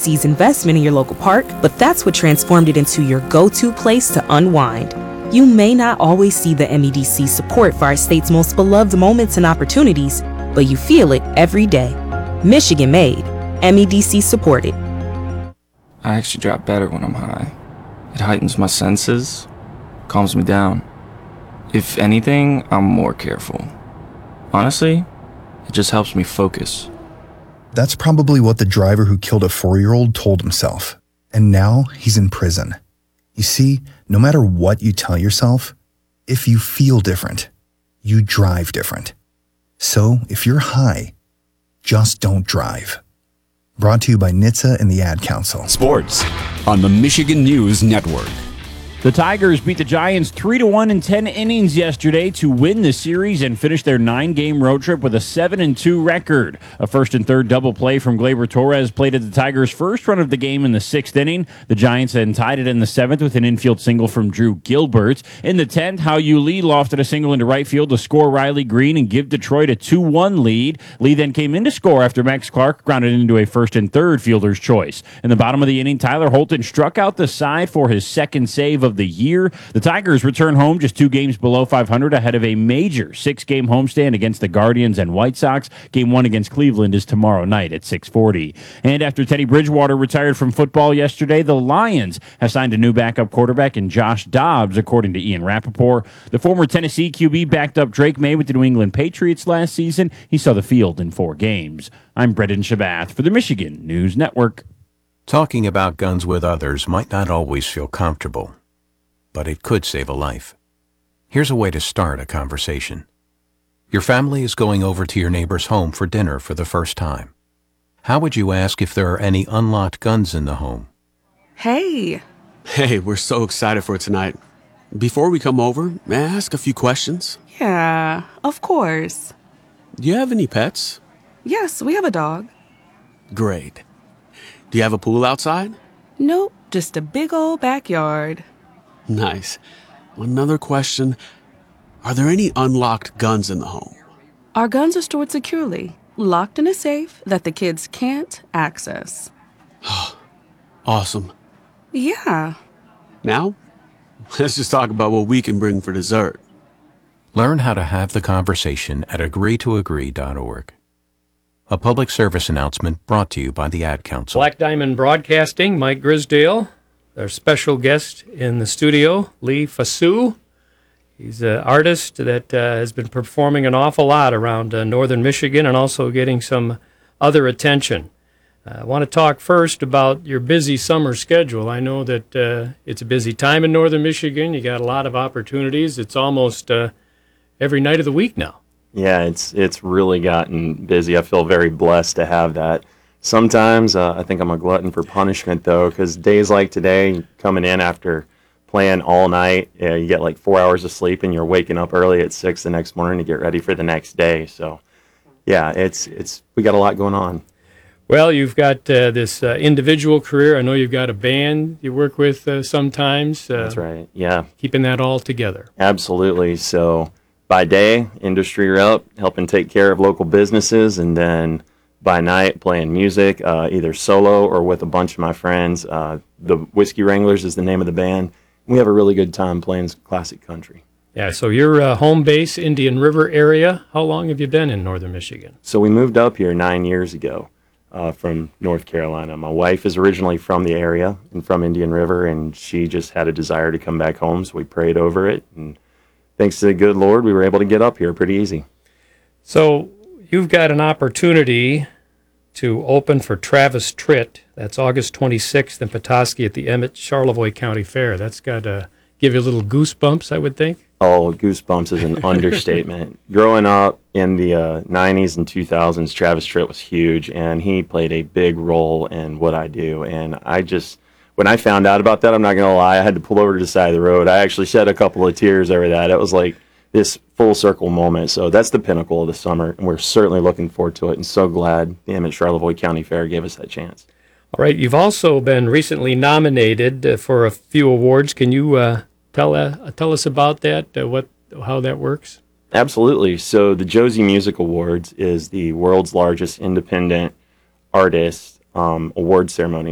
MEDC's investment in your local park, but that's what transformed it into your go-to place to unwind. You may not always see the MEDC support for our state's most beloved moments and opportunities, but you feel it every day. Michigan made, MEDC supported. I actually drop better when I'm high. It heightens my senses, calms me down. If anything, I'm more careful. Honestly, it just helps me focus. That's probably what the driver who killed a 4-year-old told himself. And now he's in prison. You see, no matter what you tell yourself, if you feel different, you drive different. So if you're high, just don't drive. Brought to you by NHTSA and the Ad Council. Sports on the Michigan News Network. The Tigers beat the Giants 3-1 in 10 innings yesterday to win the series and finish their 9-game road trip with a 7-2 record. A first and third double play from Gleyber Torres plated the Tigers' first run of the game in the 6th inning. The Giants then tied it in the 7th with an infield single from Drew Gilbert. In the 10th, Hao-Yu Lee lofted a single into right field to score Riley Green and give Detroit a 2-1 lead. Lee then came in to score after Max Clark grounded into a first and third fielder's choice. In the bottom of the inning, Tyler Holton struck out the side for his second save of the year. The Tigers return home just 2 games below 500 ahead of a major 6-game homestand against the Guardians and White Sox. Game 1 against Cleveland is tomorrow night at 6:40. And after Teddy Bridgewater retired from football yesterday, the Lions have signed a new backup quarterback in Josh Dobbs, according to Ian Rappaport. The former Tennessee QB backed up Drake May with the New England Patriots last season. He saw the field in 4 games. I'm Brendan Shabath for the Michigan News Network. Talking about guns with others might not always feel comfortable, but it could save a life. Here's a way to start a conversation. Your family is going over to your neighbor's home for dinner for the first time. How would you ask if there are any unlocked guns in the home? Hey, we're so excited for tonight. Before we come over, may I ask a few questions? Yeah, of course. Do you have any pets? Yes, we have a dog. Great. Do you have a pool outside? Nope, just a big old backyard. Nice. Another question. Are there any unlocked guns in the home? Our guns are stored securely, locked in a safe that the kids can't access. Awesome. Yeah. Now, let's just talk about what we can bring for dessert. Learn how to have the conversation at agreetoagree.org. A public service announcement brought to you by the Ad Council. Black Diamond Broadcasting, Mike Grisdale. Our special guest in the studio, Lee Fasu. He's an artist that has been performing an awful lot around northern Michigan and also getting some other attention. I want to talk first about your busy summer schedule. I know that it's a busy time in northern Michigan. You got a lot of opportunities. It's almost every night of the week now. Yeah, it's really gotten busy. I feel very blessed to have that. Sometimes I think I'm a glutton for punishment, though, because days like today, coming in after playing all night, you get like 4 hours of sleep, and you're waking up early at 6 the next morning to get ready for the next day. So, yeah, we got a lot going on. Well, you've got this individual career. I know you've got a band you work with sometimes. That's right, yeah. Keeping that all together. Absolutely. So, by day, industry rep, helping take care of local businesses, and then by night, playing music, either solo or with a bunch of my friends. The Whiskey Wranglers is the name of the band. We have a really good time playing classic country. Yeah, so your home base, Indian River area. How long have you been in northern Michigan? So we moved up here 9 years ago from North Carolina. My wife is originally from the area and from Indian River, and she just had a desire to come back home, so we prayed over it. And thanks to the good Lord, we were able to get up here pretty easy. So you've got an opportunity to open for Travis Tritt. That's August 26th in Petoskey at the Emmett Charlevoix County Fair. That's got to give you a little goosebumps, I would think. Oh, goosebumps is an understatement. Growing up in the 90s and 2000s, Travis Tritt was huge, and he played a big role in what I do. And when I found out about that, I'm not going to lie, I had to pull over to the side of the road. I actually shed a couple of tears over that. It was like this full circle moment. So that's the pinnacle of the summer, and we're certainly looking forward to it, and so glad the Emmett Charlevoix County Fair gave us that chance. All right, you've also been recently nominated for a few awards. Can you tell us about that, how that works? Absolutely. So the Josie Music Awards is the world's largest independent artist award ceremony.